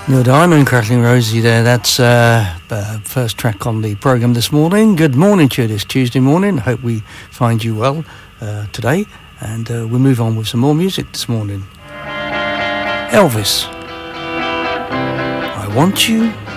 Neil Diamond, Crackling Rosie there. That's first track on the programme this morning. Good morning to you this Tuesday morning. Hope we find you well today. And we'll move on with some more music this morning. Elvis, I Want You